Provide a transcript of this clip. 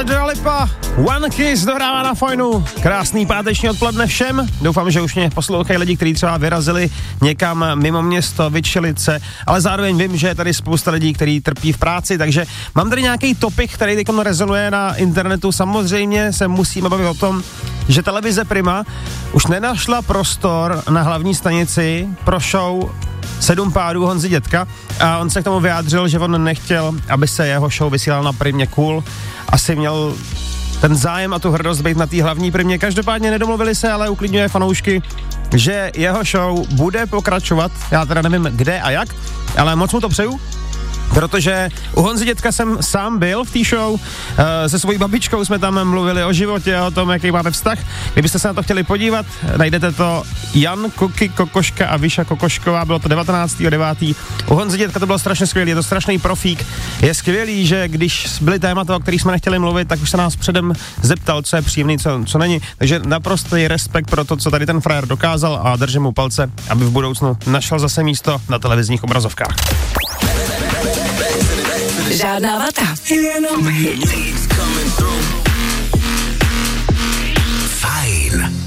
a Dua Lipa, One Kiss dohrává na Fajnu. Krásný páteční odpoledne všem. Doufám, že už mě poslouchají lidi, kteří třeba vyrazili někam mimo město, vyčelit se, ale zároveň vím, že je tady spousta lidí, kteří trpí v práci, takže mám tady nějaký topik, který teď rezonuje na internetu. Samozřejmě se musíme bavit o tom, že televize Prima už nenašla prostor na hlavní stanici pro show 7 pádů Honzy Dětka a on se k tomu vyjádřil, že on nechtěl, aby se jeho show vysílal na Primě Cool. Asi měl ten zájem a tu hrdost být na té hlavní Primě. Každopádně nedomluvili se, ale uklidňuje fanoušky, že jeho show bude pokračovat. Já teda nevím kde a jak, ale moc mu to přeju. Protože u Honzy Dětka jsem sám byl v té show, se svojí babičkou jsme tam mluvili o životě, o tom, jaký máme vztah. Kdybyste se na to chtěli podívat, najdete to Jan Kuky Kokoška a Vyša Kokošková, bylo to 19.9. U Honzy Dětka to bylo strašně skvělý, je to strašný profík. Je skvělý, že když byly témata, o kterých jsme nechtěli mluvit, tak už se nás předem zeptal, co je příjemný, co není. Takže naprostý respekt pro to, co tady ten frajer dokázal a držím mu palce, aby v budoucnu našel zase místo na televizních obrazovkách. Žádná vata. Jenom hit. Fajn.